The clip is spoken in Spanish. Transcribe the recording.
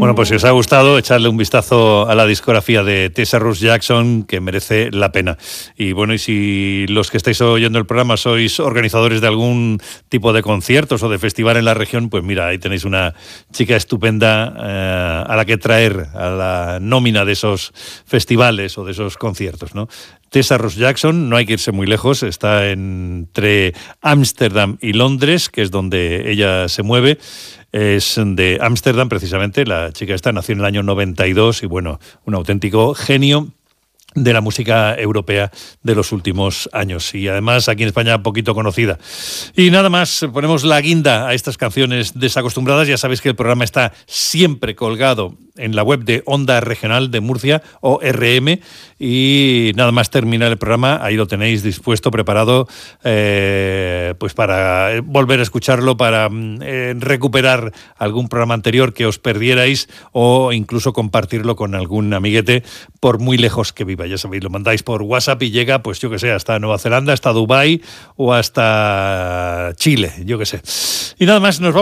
Bueno, pues si os ha gustado, echarle un vistazo a la discografía de Tessa Russ Jackson, que merece la pena. Y bueno, y si los que estáis oyendo el programa sois organizadores de algún tipo de conciertos o de festival en la región, pues mira, ahí tenéis una chica estupenda a la que traer a la nómina de esos festivales o de esos conciertos, ¿no? Tessa Russ Jackson, no hay que irse muy lejos, está entre Ámsterdam y Londres, que es donde ella se mueve. Es de Ámsterdam, precisamente. La chica esta nació en el año 92 y, bueno, un auténtico genio de la música europea de los últimos años. Y además aquí en España poquito conocida. Y nada más, ponemos la guinda a estas canciones desacostumbradas. Ya sabéis que el programa está siempre colgado en la web de Onda Regional de Murcia, ORM, y nada más terminar el programa, ahí lo tenéis dispuesto, preparado, pues para volver a escucharlo, para recuperar algún programa anterior que os perdierais o incluso compartirlo con algún amiguete, por muy lejos que viva. Ya sabéis, lo mandáis por WhatsApp y llega, pues yo que sé, hasta Nueva Zelanda, hasta Dubái o hasta Chile, yo que sé. Y nada más, nos vamos.